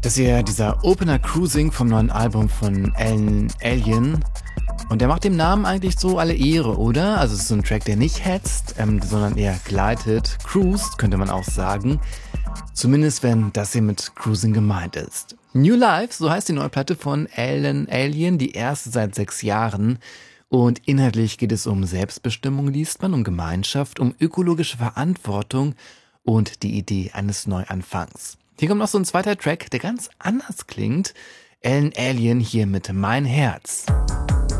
Das ist ja dieser Opener Cruising vom neuen Album von Alan Alien. Und der macht dem Namen eigentlich so alle Ehre, oder? Also es ist so ein Track, der nicht hetzt, sondern eher gleitet. Cruised, könnte man auch sagen. Zumindest wenn das hier mit Cruising gemeint ist. New Life, so heißt die neue Platte von Alan Alien, die erste seit 6 Jahren. Und inhaltlich geht es um Selbstbestimmung, liest man, um Gemeinschaft, um ökologische Verantwortung und die Idee eines Neuanfangs. Hier kommt noch so ein zweiter Track, der ganz anders klingt. Alan Alien hier mit Mein Herz.